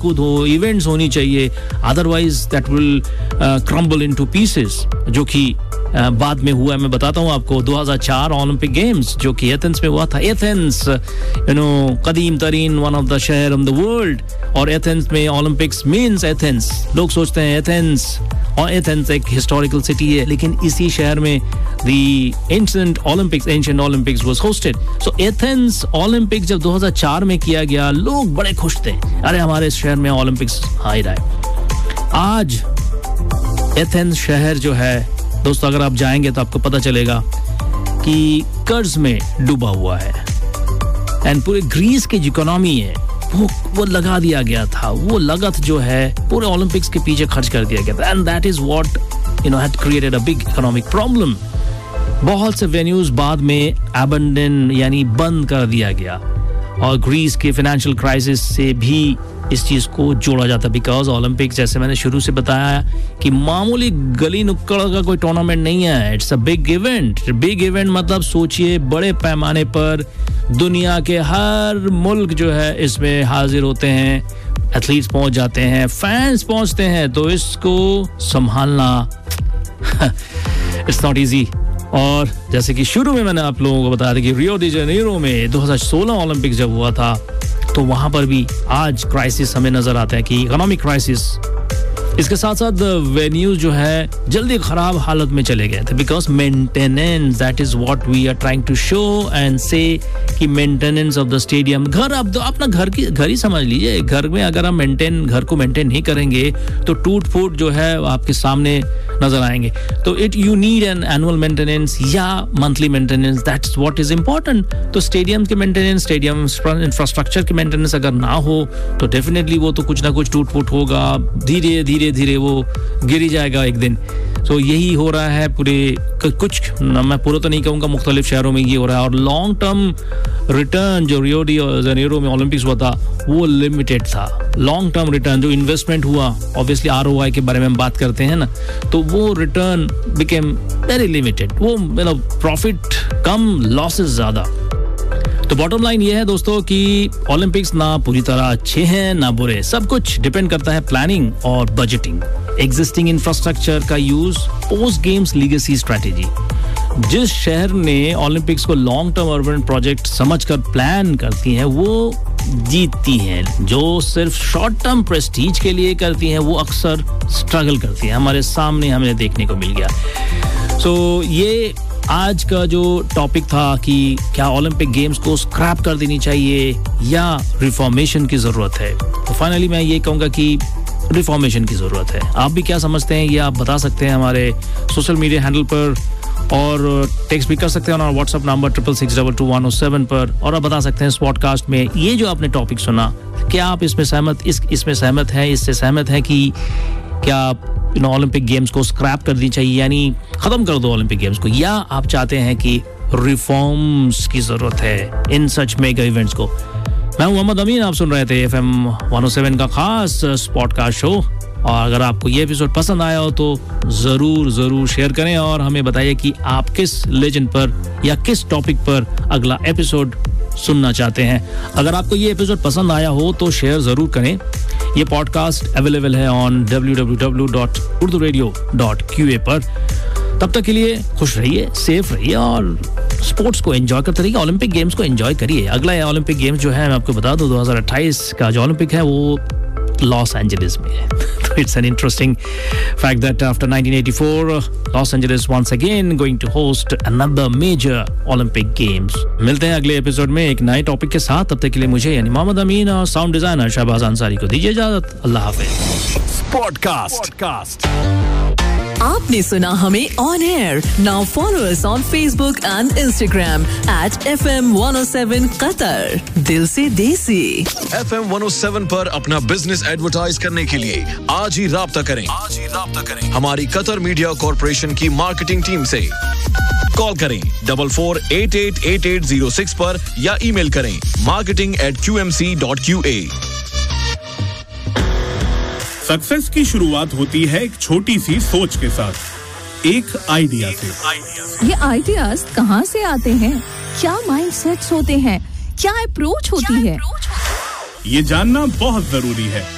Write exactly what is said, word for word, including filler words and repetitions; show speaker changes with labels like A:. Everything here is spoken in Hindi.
A: कूद हो, इवेंट्स होनी चाहिए, otherwise that will crumble into pieces, जो कि Uh, बाद में हुआ। मैं बताता हूँ आपको, दो हज़ार चार ओलंपिक गेम्स जो कि एथेंस में हुआ था। एथेंस यू नो कदीम तरीन वन ऑफ द शहर इन द वर्ल्ड, और एथेंस में ओलंपिक्स मीन्स एथेंस। लोग सोचते हैं एथेंस, और एथेंस एक हिस्टोरिकल सिटी है, लेकिन इसी शहर में the ancient Olympics ancient Olympics was hosted. So Athens Olympics जब दो हज़ार चार में किया गया, लोग बड़े खुश थे, अरे हमारे शहर में ओलंपिक्स आ ही रहा है। आज एथेंस शहर जो है दोस्तों, अगर आप जाएंगे तो आपको पता चलेगा कि कर्ज में डूबा हुआ है, एंड पूरे ग्रीस की जो इकोनॉमी है वो वो लगा दिया गया था, वो लागत जो है पूरे ओलंपिक्स के पीछे खर्च कर दिया गया था, and that is what you know had created a big economic problem. बहुत से वेन्यूज बाद में अबंडन यानी बंद कर दिया गया, और ग्रीस के फाइनेंशियल क्राइसिस से भी इस चीज को जोड़ा जाता, बिकॉज ओलंपिक जैसे मैंने शुरू से बताया कि मामूली गली नुक्कड़ का कोई टूर्नामेंट नहीं है, it's a big event. Big event मतलब सोचिए बड़े पैमाने पर दुनिया के हर मुल्क जो है इसमें हाजिर होते हैं, एथलीट्स पहुंच जाते हैं, फैंस पहुंचते हैं, तो इसको संभालना इट्स नॉट इजी। और जैसे कि शुरू में मैंने आप लोगों को बताया था कि रियो डी जेनेरो में दो हज़ार सोलह ओलंपिक जब हुआ था, तो वहां पर भी आज क्राइसिस हमें नजर आता है कि इकोनॉमिक क्राइसिस। इसके साथ साथ वेन्यूज जो है जल्दी खराब हालत में चले गए थे, because maintenance, that is what we are trying to show and से कि मेंटेनेंस ऑफ द स्टेडियम। घर आप तो अपना घर की घर ही समझ लीजिए, घर में अगर हम मेंटेन घर को मेंटेन नहीं करेंगे तो टूट फूट जो है आपके सामने नजर आएंगे। तो it you need an annual maintenance या monthly maintenance, that's what is important. तो स्टेडियम के मेंटेनेंस, स्टेडियम इंफ्रास्ट्रक्चर के मेंटेनेंस अगर ना हो तो डेफिनेटली वो तो कुछ ना कुछ टूट फूट होगा, धीरे धीरे धीरे वो गिर ही जाएगा एक दिन। तो यही हो रहा है पूरे कुछ, मैं पूरा तो नहीं कहूँगा, मुख्तलिफ शहरों में ये हो रहा है। और लॉन्ग टर्म रिटर्न जो रियो डी जेनेरो में ओलंपिक्स हुआ था वो लिमिटेड था। लॉन्ग टर्म रिटर्न जो इन्वेस्टमेंट हुआ, ऑब्वियसली आर ओ आई के बारे में हम बात करते हैं ना, तो वो रिटर्न बिकेम वेरी लिमिटेड। वो मतलब प्रॉफिट कम, लॉसेस ज्यादा। तो बॉटम लाइन ये है दोस्तों कि ओलंपिक्स ना पूरी तरह अच्छे हैं ना बुरे, सब कुछ डिपेंड करता है प्लानिंग और बजटिंग, एग्जिस्टिंग इंफ्रास्ट्रक्चर का use, post games legacy strategy. जिस शहर ने ओलंपिक्स को लॉन्ग टर्म अर्बन प्रोजेक्ट समझकर प्लान करती हैं वो जीतती हैं, जो सिर्फ शॉर्ट टर्म प्रेस्टीज के लिए करती हैं वो अक्सर स्ट्रगल करती हैं। हमारे सामने हमें देखने को मिल गया। सो so, ये आज का जो टॉपिक था कि क्या ओलंपिक गेम्स को स्क्रैप कर देनी चाहिए या रिफॉर्मेशन की जरूरत है, तो फाइनली मैं ये कहूंगा कि रिफॉर्मेशन की जरूरत है। आप भी क्या समझते हैं ये आप बता सकते हैं हमारे सोशल मीडिया हैंडल पर, और टेक्स्ट भी कर सकते हैं और WhatsApp number triple six double two one O seven पर, और आप बता सकते हैं इस पॉडकास्ट में ये जो आपने टॉपिक सुना, क्या आप इसमें सहमत इस इसमें सहमत हैं, इससे सहमत हैं कि क्या आप यू नो ओलंपिक गेम्स को स्क्रैप कर दी चाहिए, यानी खत्म कर दो ओलंपिक गेम्स को, या आप चाहते हैं कि रिफॉर्म्स की जरूरत है इन सच मेगा इवेंट्स को। मैं मोहम्मद अमीन, आप सुन रहे थे F M one O seven का खास पॉडकास्ट शो, और अगर आपको ये एपिसोड पसंद आया हो तो जरूर जरूर शेयर करें और हमें बताइए कि आप किस लेजेंड पर या किस टॉपिक पर अगला एपिसोड सुनना चाहते हैं। अगर आपको ये एपिसोड पसंद आया हो तो शेयर जरूर करें। ये पॉडकास्ट अवेलेबल है on W W W dot Urdu radio dot Q A पर। तब तक के लिए खुश रहिए, सेफ रहिए और स्पोर्ट्स को एंजॉय करते रहिए, ओलंपिक गेम्स को एंजॉय करिए। अगला ओलंपिक गेम्स जो है मैं आपको बता दूं दो हज़ार अट्ठाईस का जो ओलंपिक है वो लॉस एंजलिस में है। तो it's an interesting fact that after nineteen eighty four Los Angeles once again going to host another major Olympic games. मिलते हैं अगले एपिसोड में एक नए टॉपिक के साथ। तब तक के लिए मुझे यानी मोहम्मद अमीन और साउंड डिजाइनर शहबाज अंसारी को दीजिए इजाजत। अल्लाह हाफिज।
B: पॉडकास्ट आपने सुना हमें on air. Now follow us on Facebook and Instagram at F M one O seven Qatar. दिल से देसी।
C: F M one O seven पर अपना बिजनेस एडवर्टाइज करने के लिए आज ही राब्ता करें आज ही राब्ता करें हमारी कतर मीडिया कॉर्पोरेशन की मार्केटिंग टीम से। कॉल करें double four eight eight eight eight zero six पर या ईमेल करें marketing eight Q M C dot Q A.
D: Success की शुरुआत होती है एक छोटी सी सोच के साथ, एक आइडिया से।
E: ये आइडियाज कहाँ से आते हैं, क्या माइंडसेट्स होते हैं, क्या अप्रोच होती है,
D: ये जानना बहुत जरूरी है।